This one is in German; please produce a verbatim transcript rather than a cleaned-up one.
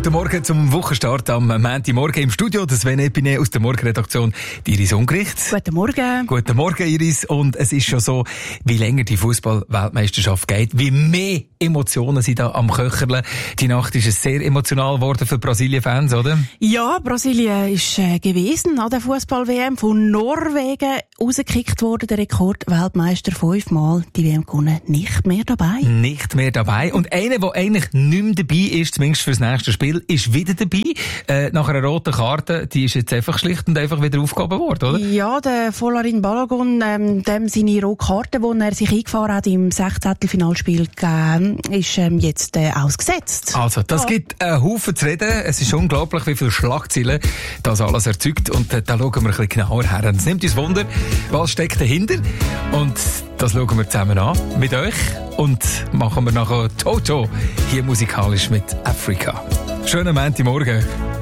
Guten Morgen zum Wochenstart am Montagmorgen im Studio. Das Sven Epine aus der Morgenredaktion. Iris Ungericht. Guten Morgen. Guten Morgen, Iris. Und es ist schon so, wie länger die Fußball-Weltmeisterschaft geht, wie mehr Emotionen sind da am Köcherle. Die Nacht ist es sehr emotional geworden für Brasilien-Fans, oder? Ja, Brasilien ist äh, gewesen an der Fußball-W M von Norwegen rausgekickt worden. Der Rekordweltmeister fünfmal die W M gewonnen. Nicht mehr dabei. Nicht mehr dabei. Und einer, der eigentlich nicht mehr dabei ist, zumindest fürs nächste Spiel, ist wieder dabei. Äh, nach einer roten Karte, die ist jetzt einfach schlicht und einfach wieder aufgehoben worden, oder? Ja, der Folarin Balogun, ähm, dem seine rote Karte, die er sich eingefahren hat im sechzehntelfinalspiel gegeben, ist ähm, jetzt äh, ausgesetzt. Also, das ja. gibt einen Haufen zu reden. Es ist unglaublich, wie viele Schlagzeilen das alles erzeugt. Und äh, da schauen wir ein bisschen genauer her. Und es nimmt uns Wunder, was steckt dahinter. Und das schauen wir zusammen an mit euch. Und machen wir nachher Toto hier musikalisch mit Afrika. Schönen Montagmorgen.